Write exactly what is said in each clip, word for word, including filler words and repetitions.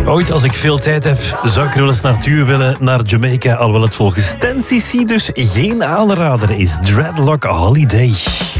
Ooit, als ik veel tijd heb, zou ik er wel eens naartoe willen, naar Jamaica. Alhoewel het volgens ten C C dus geen aanrader is. Dreadlock Holiday.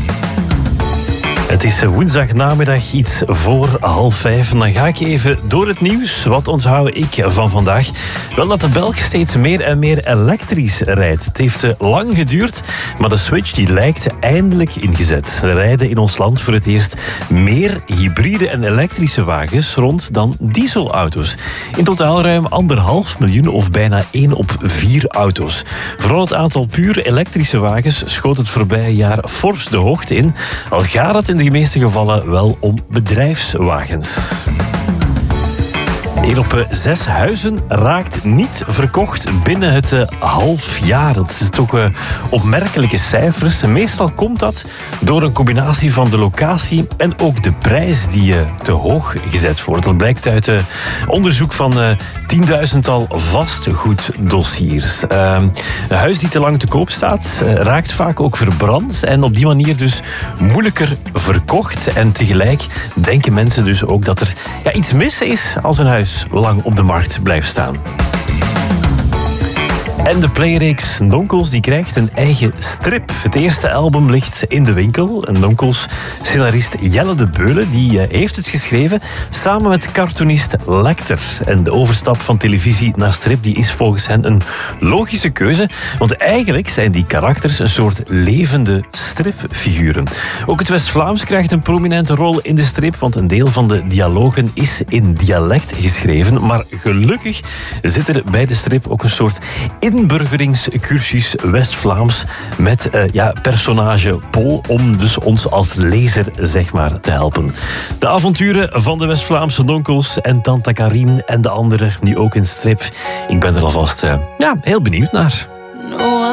Het is woensdagnamiddag, iets voor half vijf. En dan ga ik even door het nieuws. Wat onthoud ik van vandaag? Wel dat de Belg steeds meer en meer elektrisch rijdt. Het heeft lang geduurd, maar de switch die lijkt eindelijk ingezet. Er rijden in ons land voor het eerst meer hybride en elektrische wagens rond dan dieselauto's. In totaal ruim anderhalf miljoen of bijna één op vier auto's. Vooral het aantal puur elektrische wagens schoot het voorbije jaar fors de hoogte in. Al gaat het in de meeste gevallen wel om bedrijfswagens. Eén op zes huizen raakt niet verkocht binnen het uh, half jaar. Dat is toch uh, opmerkelijke cijfers. Meestal komt dat door een combinatie van de locatie en ook de prijs die uh, te hoog gezet wordt. Dat blijkt uit uh, onderzoek van uh, tienduizendtal vastgoeddossiers. Uh, een huis die te lang te koop staat, uh, raakt vaak ook verbrand en op die manier dus moeilijker verkocht. En tegelijk denken mensen dus ook dat er ja, iets mis is als een huis lang op de markt blijft staan. En de playreeks Nonkels die krijgt een eigen strip. Het eerste album ligt in de winkel. En Nonkels scenarist Jelle de Beulen die heeft het geschreven samen met cartoonist Lecter. En de overstap van televisie naar strip die is volgens hen een logische keuze. Want eigenlijk zijn die karakters een soort levende stripfiguren. Ook het West-Vlaams krijgt een prominente rol in de strip. Want een deel van de dialogen is in dialect geschreven. Maar gelukkig zit er bij de strip ook een soort inburgeringscursus West-Vlaams met uh, ja, personage Paul om dus ons als lezer zeg maar te helpen. De avonturen van de West-Vlaamse Nonkels en Tante Karien en de anderen nu ook in strip. Ik ben er alvast uh, ja, heel benieuwd naar.